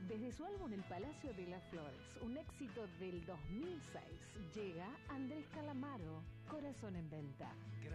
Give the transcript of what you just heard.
Desde su álbum El Palacio de las Flores, un éxito del 2006, llega Andrés Calamaro, Corazón en Venta.